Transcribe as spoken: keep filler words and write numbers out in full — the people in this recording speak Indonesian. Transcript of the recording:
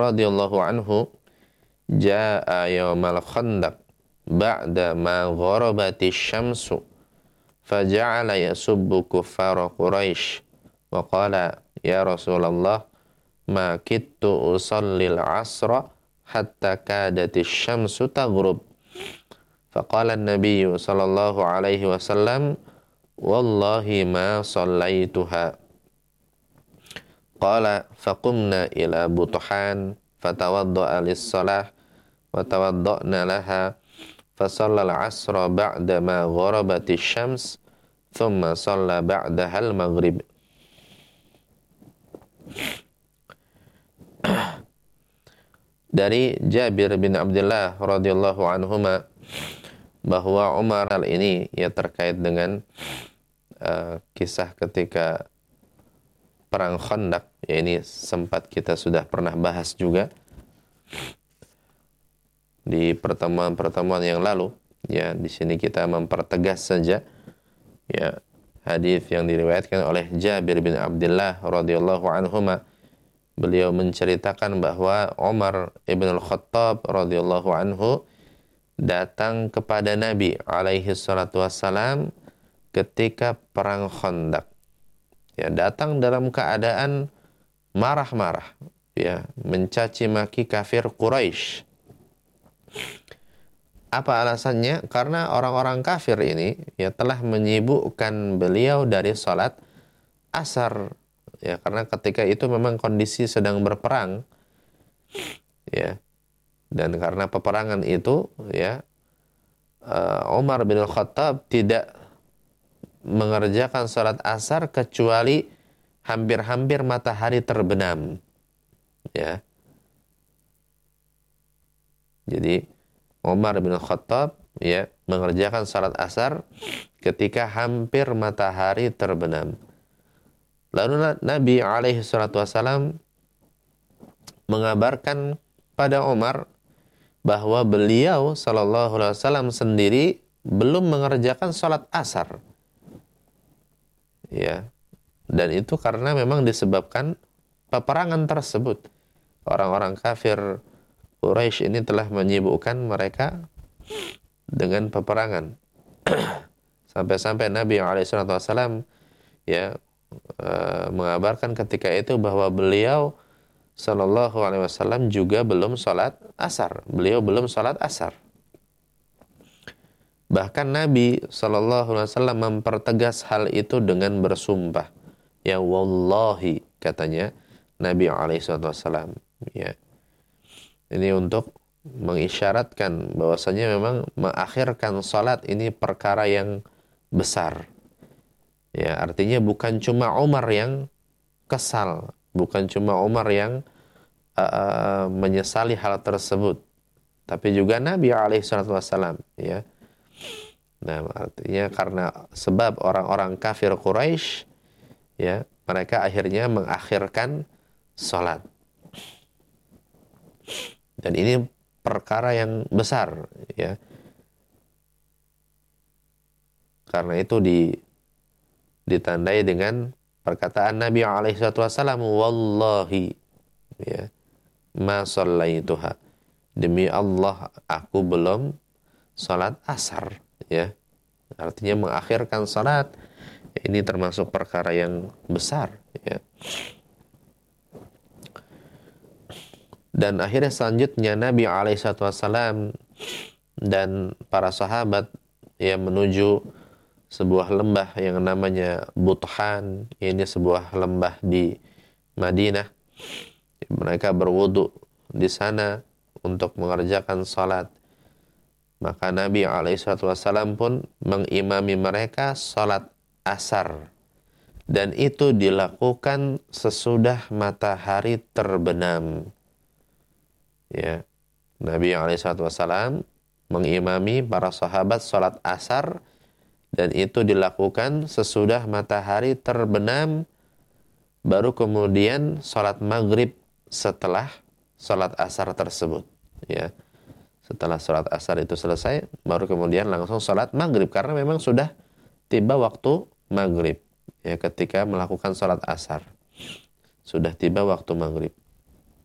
radhiyallahu anhu jaa yaumal khandaq ba'da ma gharabati syamsu faja'ala yasubbu kuffara Quraisy wa qala ya Rasulullah ma kittu usallil asra hatta kadati syamsu taghrub faqala an-nabiy sallallahu alaihi wasallam wallahi ma sallaituha qala faqumna ila Buthan fatawadda'a lis-salah wa tawadda'na laha fasalla al-'asra ba'da ma gharabati syams thumma shalla ba'daha al-maghrib. Dari Jabir bin Abdullah radhiyallahu anhuma bahwa Umar hal ini ya terkait dengan uh, kisah ketika perang Khandaq, ya ini sempat kita sudah pernah bahas juga di pertemuan-pertemuan yang lalu. Ya, di sini kita mempertegas saja ya hadis yang diriwayatkan oleh Jabir bin Abdullah radhiyallahu anhuma. Beliau menceritakan bahwa Umar ibn al-Khattab radhiyallahu anhu datang kepada Nabi alaihi salatu wassalam ketika perang Khandaq. Ya, datang dalam keadaan marah-marah, ya, mencaci maki kafir Quraisy. Apa alasannya? Karena orang-orang kafir ini ya telah menyibukkan beliau dari salat asar. Ya, karena ketika itu memang kondisi sedang berperang. Ya. Dan karena peperangan itu, ya, uh, Umar bin Khattab tidak mengerjakan salat asar kecuali hampir-hampir matahari terbenam. Ya. Jadi Umar bin Khattab ya mengerjakan salat asar ketika hampir matahari terbenam. Lalu Nabi alaihi salatu wassalam mengabarkan pada Umar bahwa beliau sallallahu alaihi wasallam sendiri belum mengerjakan salat asar. Ya. Dan itu karena memang disebabkan peperangan tersebut. Orang-orang kafir Quraisy ini telah menyibukkan mereka dengan peperangan. Sampai-sampai Nabi alaihi salatu wassalam ya Uh, mengabarkan ketika itu bahwa beliau sallallahu alaihi wasallam juga belum salat asar. Beliau belum salat asar. Bahkan Nabi sallallahu alaihi wasallam mempertegas hal itu dengan bersumpah. Ya wallahi, katanya Nabi alaihi wasallam. Ya. Ini untuk mengisyaratkan bahwasanya memang mengakhirkan salat ini perkara yang besar. Ya, artinya bukan cuma Umar yang kesal, bukan cuma Umar yang uh, menyesali hal tersebut, tapi juga Nabi alaihi salatu wassalam, ya. Nah, artinya karena sebab orang-orang kafir Quraisy, ya, mereka akhirnya mengakhirkan salat. Dan ini perkara yang besar, ya. Karena itu di ditandai dengan perkataan Nabi alaihi salatu wasallam, wallahi ya ma shallaituha, demi Allah aku belum salat asar, ya. Artinya mengakhirkan salat ini termasuk perkara yang besar, ya. Dan akhirnya selanjutnya Nabi alaihi salatu wasallam dan para sahabat ya menuju sebuah lembah yang namanya Buthan. Ini sebuah lembah di Madinah. Mereka berwudu di sana untuk mengerjakan salat. Maka Nabi alaihi salatu wasallam pun mengimami mereka salat asar. Dan itu dilakukan sesudah matahari terbenam. Ya. Nabi alaihi salatu wasallam mengimami para sahabat salat asar, dan itu dilakukan sesudah matahari terbenam, baru kemudian salat maghrib setelah salat asar tersebut. Ya, setelah salat asar itu selesai, baru kemudian langsung salat maghrib, karena memang sudah tiba waktu maghrib. Ya, ketika melakukan salat asar sudah tiba waktu maghrib.